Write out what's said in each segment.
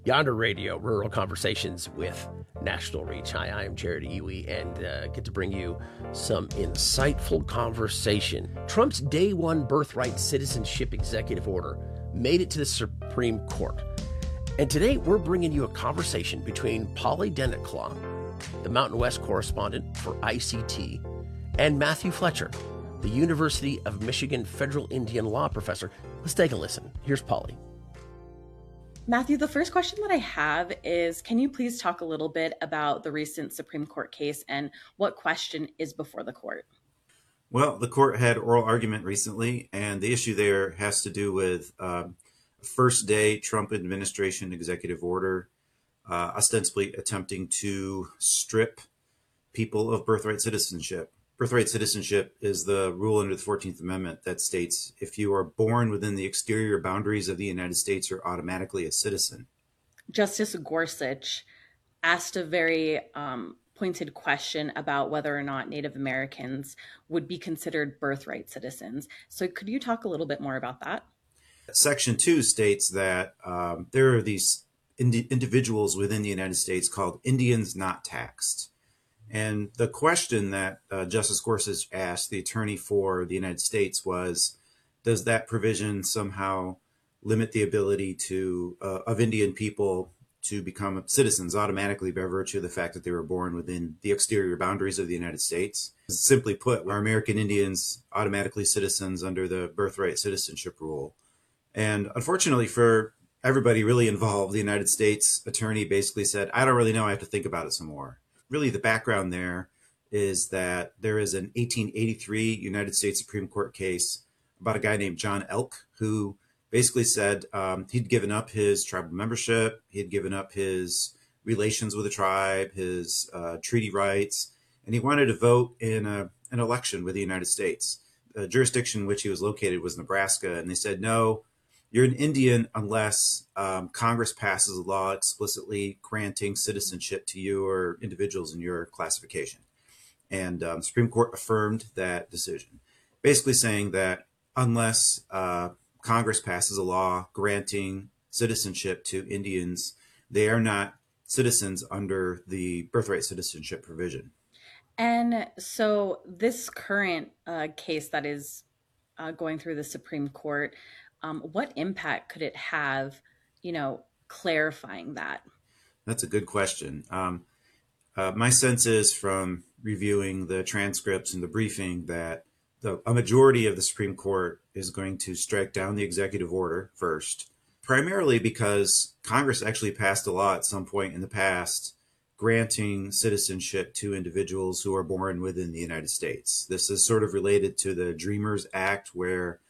Yonder Radio, Rural Conversations with National Reach. Hi, I'm Jared Iwi, and get to bring you some insightful conversation. Trump's Day One Birthright Citizenship Executive Order made it to the Supreme Court. And today we're bringing you a conversation between Polly Denetclaw, the Mountain West correspondent for ICT, and Matthew Fletcher, the University of Michigan Federal Indian Law professor. Let's take a listen. Here's Polly. Matthew, the first question that I have is, can you please talk a little bit about the recent Supreme Court case and what question is before the court? Well, the court had oral argument recently, and the issue there has to do with first day Trump administration executive order, ostensibly attempting to strip people of birthright citizenship. Birthright citizenship is the rule under the 14th Amendment that states if you are born within the exterior boundaries of the United States, you're automatically a citizen. Justice Gorsuch asked a very pointed question about whether or not Native Americans would be considered birthright citizens. So could you talk a little bit more about that? Section 2 states that there are these individuals within the United States called Indians not taxed. And the question that Justice Gorsuch asked the attorney for the United States was, does that provision somehow limit the ability of Indian people to become citizens automatically by virtue of the fact that they were born within the exterior boundaries of the United States? Simply put, are American Indians automatically citizens under the birthright citizenship rule? And unfortunately for everybody really involved, the United States attorney basically said, I don't really know, I have to think about it some more. Really, the background there is that there is an 1883 United States Supreme Court case about a guy named John Elk, who basically said he'd given up his tribal membership, he had given up his relations with the tribe, his treaty rights, and he wanted to vote in an election with the United States. The jurisdiction in which he was located was Nebraska, and they said, no, you're an Indian unless Congress passes a law explicitly granting citizenship to you or individuals in your classification. And the Supreme Court affirmed that decision, basically saying that unless Congress passes a law granting citizenship to Indians, they are not citizens under the birthright citizenship provision. And so this current case that is going through the Supreme Court, what impact could it have, clarifying that? That's a good question. My sense is from reviewing the transcripts and the briefing that a majority of the Supreme Court is going to strike down the executive order first, primarily because Congress actually passed a law at some point in the past granting citizenship to individuals who are born within the United States. This is sort of related to the Dreamers Act, where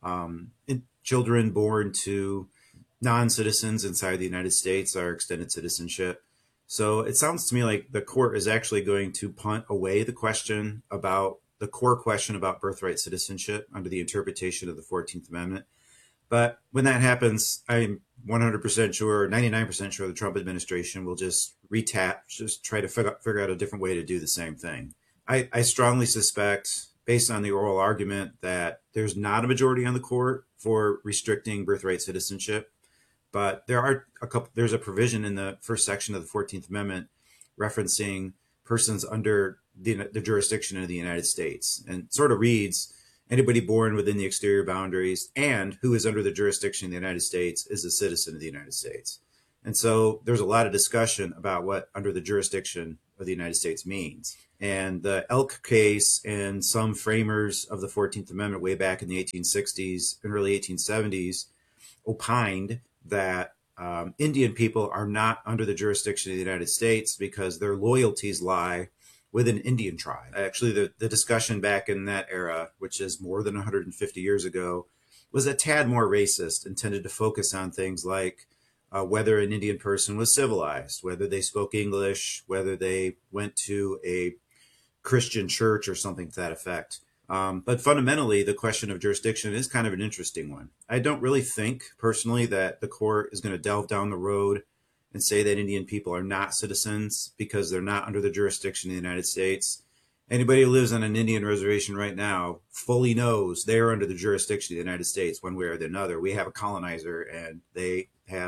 children born to non-citizens inside the United States are extended citizenship. So it sounds to me like the court is actually going to punt away the question about the core question about birthright citizenship under the interpretation of the 14th Amendment. But when that happens, I'm 100% sure, 99% sure the Trump administration will just try to figure out a different way to do the same thing. I strongly suspect, based on the oral argument, that there's not a majority on the court for restricting birthright citizenship. But there's a provision in the first section of the 14th Amendment referencing persons under the jurisdiction of the United States, and sort of reads, anybody born within the exterior boundaries and who is under the jurisdiction of the United States is a citizen of the United States. And so there's a lot of discussion about what under the jurisdiction of the United States means. And the Elk case and some framers of the 14th Amendment way back in the 1860s and early 1870s opined that Indian people are not under the jurisdiction of the United States because their loyalties lie with an Indian tribe. Actually, the discussion back in that era, which is more than 150 years ago, was a tad more racist and tended to focus on things like whether an Indian person was civilized, whether they spoke English, whether they went to a Christian church or something to that effect. But fundamentally, the question of jurisdiction is kind of an interesting one. I don't really think personally that the court is going to delve down the road and say that Indian people are not citizens because they're not under the jurisdiction of the United States. Anybody who lives on an Indian reservation right now fully knows they're under the jurisdiction of the United States one way or another. We have a colonizer and they have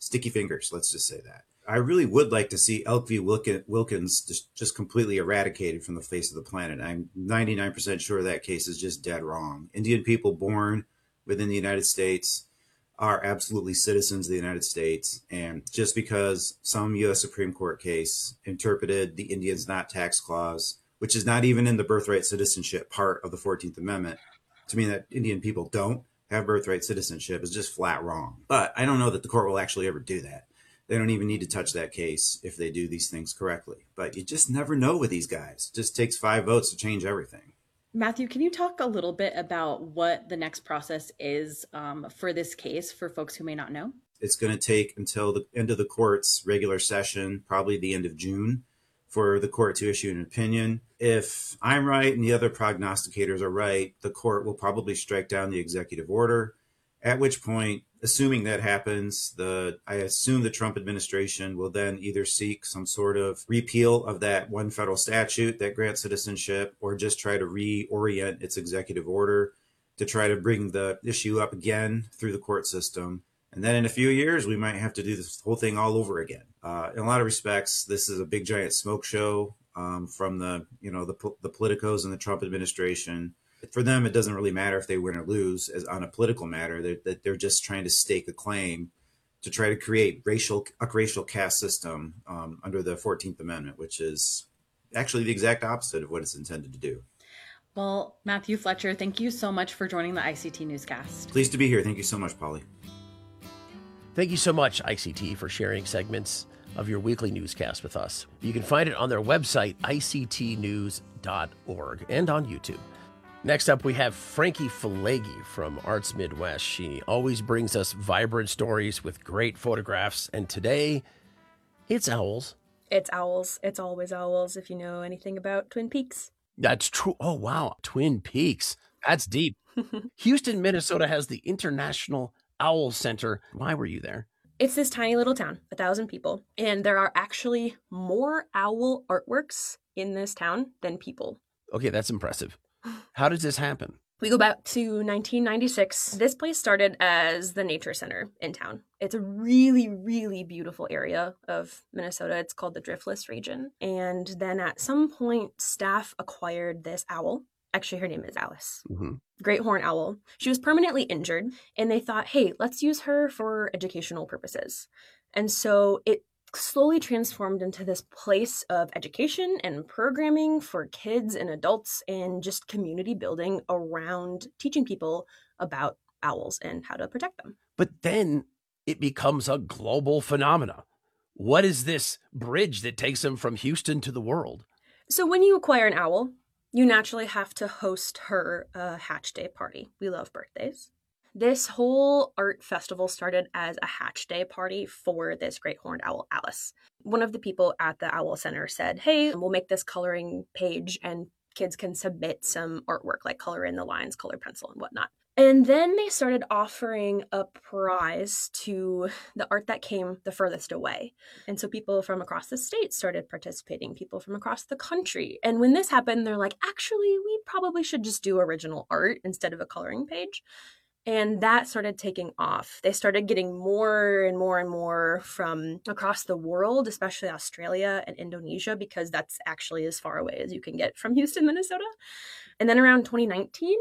sticky fingers. Let's just say that. I really would like to see elk v. Wilkins just completely eradicated from the face of the planet. I'm 99% sure that case is just dead wrong. Indian people born within the United States are absolutely citizens of the United States. And just because some U.S. Supreme Court case interpreted the Indians not tax clause, which is not even in the birthright citizenship part of the 14th Amendment, to mean that Indian people don't have birthright citizenship is just flat wrong. But I don't know that the court will actually ever do that. They don't even need to touch that case if they do these things correctly. But you just never know with these guys. It just takes 5 votes to change everything. Matthew, can you talk a little bit about what the next process is for this case for folks who may not know? It's going to take until the end of the court's regular session, probably the end of June, for the court to issue an opinion. If I'm right and the other prognosticators are right, the court will probably strike down the executive order, at which point, assuming that happens, I assume the Trump administration will then either seek some sort of repeal of that one federal statute that grants citizenship, or just try to reorient its executive order to try to bring the issue up again through the court system. And then in a few years, we might have to do this whole thing all over again. In a lot of respects, this is a big giant smoke show from the politicos and the Trump administration. For them, it doesn't really matter if they win or lose as on a political matter. They're just trying to stake a claim to try to create a racial caste system under the 14th Amendment, which is actually the exact opposite of what it's intended to do. Well, Matthew Fletcher, thank you so much for joining the ICT Newscast. Pleased to be here. Thank you so much, Polly. Thank you so much, ICT, for sharing segments of your weekly newscast with us. You can find it on their website, ictnews.org, and on YouTube. Next up, we have Frankie Falegi from Arts Midwest. She always brings us vibrant stories with great photographs, and today, it's owls. It's owls. It's always owls, if you know anything about Twin Peaks. That's true. Oh, wow. Twin Peaks. That's deep. Houston, Minnesota has the International Owl Center. Why were you there? It's this tiny little town, 1,000 people, and there are actually more owl artworks in this town than people. Okay, that's impressive. How does this happen? We go back to 1996. This place started as the nature center in town. It's a really, really beautiful area of Minnesota. It's called the Driftless region. And then at some point, staff acquired this owl. Actually, her name is Alice. Mm-hmm. Great horned owl. She was permanently injured, and they thought, hey, let's use her for educational purposes. And so it slowly transformed into this place of education and programming for kids and adults, and just community building around teaching people about owls and how to protect them. But then it becomes a global phenomena. What is this bridge that takes them from Houston to the world? So when you acquire an owl, you naturally have to host her a Hatch Day party. We love birthdays. This whole art festival started as a Hatch Day party for this great horned owl, Alice. One of the people at the Owl Center said, hey, we'll make this coloring page and kids can submit some artwork, like color in the lines, color pencil, and whatnot. And then they started offering a prize to the art that came the furthest away. And so people from across the state started participating, people from across the country. And when this happened, they're like, actually, we probably should just do original art instead of a coloring page. And that started taking off. They started getting more and more and more from across the world, especially Australia and Indonesia, because that's actually as far away as you can get from Houston, Minnesota. And then around 2019,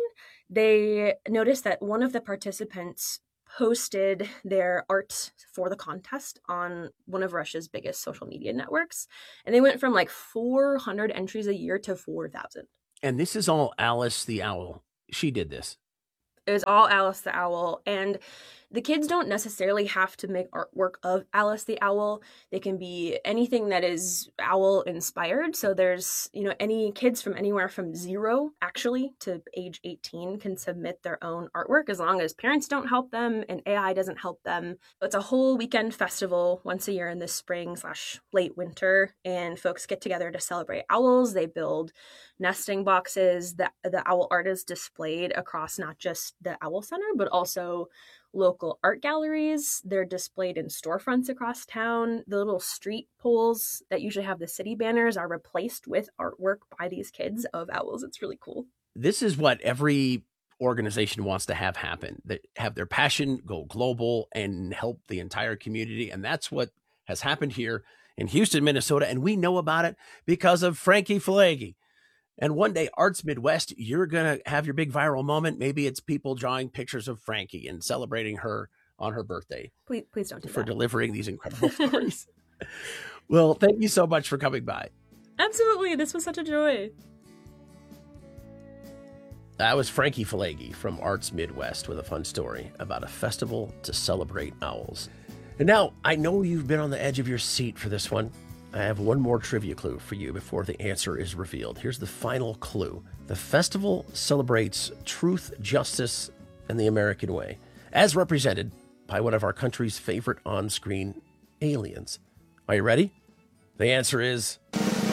they noticed that one of the participants posted their art for the contest on one of Russia's biggest social media networks. And they went from like 400 entries a year to 4,000. And this is all Alice the Owl. She did this. It was all Alice the Owl, and the kids don't necessarily have to make artwork of Alice the Owl. They can be anything that is owl inspired. So there's, any kids from anywhere from 0 actually to age 18 can submit their own artwork as long as parents don't help them and AI doesn't help them. It's a whole weekend festival once a year in the spring/late winter, and folks get together to celebrate owls. They build nesting boxes. The owl art is displayed across not just the Owl Center, but also local art galleries. They're displayed in storefronts across town. The little street poles that usually have the city banners are replaced with artwork by these kids of owls. It's really cool. This is what every organization wants to have happen, that have their passion go global and help the entire community. And that's what has happened here in Houston, Minnesota. And we know about it because of Frankie Falagi. And one day, Arts Midwest, you're going to have your big viral moment. Maybe it's people drawing pictures of Frankie and celebrating her on her birthday. Please don't do for that. delivering these incredible stories. Well, thank you so much for coming by. Absolutely. This was such a joy. That was Frankie Falagi from Arts Midwest with a fun story about a festival to celebrate owls. And now, I know you've been on the edge of your seat for this one. I have one more trivia clue for you before the answer is revealed. Here's the final clue. The festival celebrates truth, justice, and the American way, as represented by one of our country's favorite on-screen aliens. Are you ready? The answer is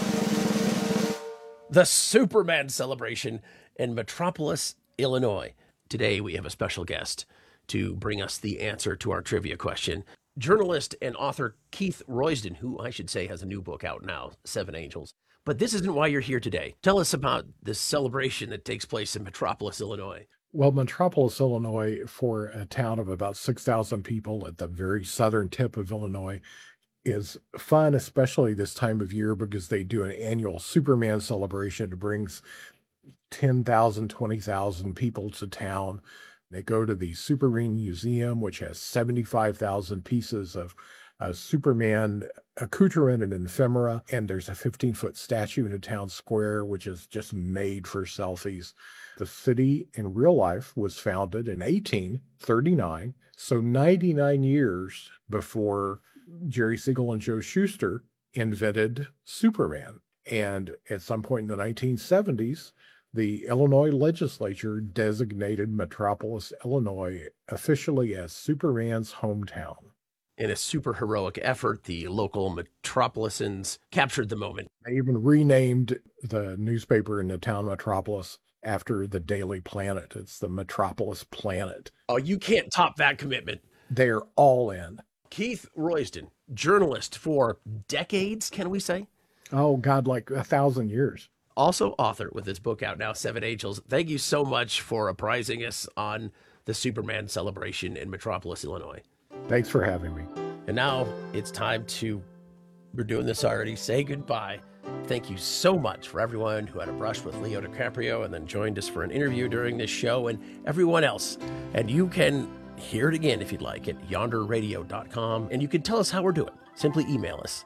the Superman celebration in Metropolis, Illinois. Today, we have a special guest to bring us the answer to our trivia question. Journalist and author Keith Roysden, who I should say has a new book out now, 7 Angels. But this isn't why you're here today. Tell us about this celebration that takes place in Metropolis, Illinois. Well, Metropolis, Illinois, for a town of about 6,000 people at the very southern tip of Illinois, is fun, especially this time of year, because they do an annual Superman celebration. It brings 10,000, 20,000 people to town. They go to the Superman Museum, which has 75,000 pieces of Superman accoutrement and ephemera. And there's a 15-foot statue in the town square, which is just made for selfies. The city in real life was founded in 1839, so 99 years before Jerry Siegel and Joe Shuster invented Superman. And at some point in the 1970s, the Illinois legislature designated Metropolis, Illinois, officially as Superman's hometown. In a super heroic effort, the local Metropolisans captured the moment. They even renamed the newspaper in the town Metropolis after the Daily Planet. It's the Metropolis Planet. Oh, you can't top that commitment. They're all in. Keith Roysden, journalist for decades, can we say? Oh, God, like 1,000 years. Also author with his book out now, 7 Angels. Thank you so much for apprising us on the Superman celebration in Metropolis, Illinois. Thanks for having me. And now it's time to, we're doing this already, say goodbye. Thank you so much for everyone who had a brush with Leo DiCaprio and then joined us for an interview during this show, and everyone else. And you can hear it again if you'd like at yonderradio.com, and you can tell us how we're doing. Simply email us,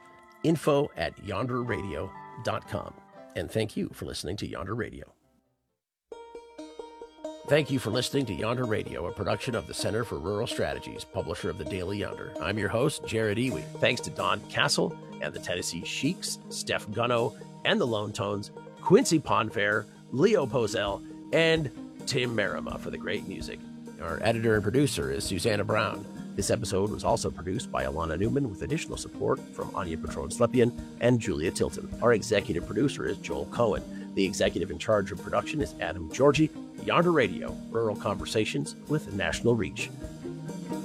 info@yonderradio.com. And thank you for listening to Yonder Radio. Thank you for listening to Yonder Radio, a production of the Center for Rural Strategies, publisher of the Daily Yonder. I'm your host, Jared Iwi. Thanks to Don Castle and the Tennessee Sheiks, Steph Gunno and the Lone Tones, Quincy Ponfair, Leo Pozell, and Tim Merima for the great music. Our editor and producer is Susanna Brown. This episode was also produced by Alana Newman with additional support from Anya Patron-Slepian and Julia Tilton. Our executive producer is Joel Cohen. The executive in charge of production is Adam Georgie. Yonder Radio, rural conversations with national reach.